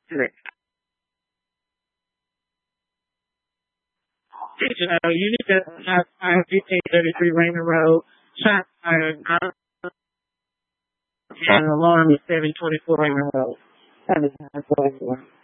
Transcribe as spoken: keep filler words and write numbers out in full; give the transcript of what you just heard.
Correct. You know, you need to have fire fifteen thirty-three Raymond Road, shot fire, and alarm is seven twenty-four Raymond Road. That is nine forty-four.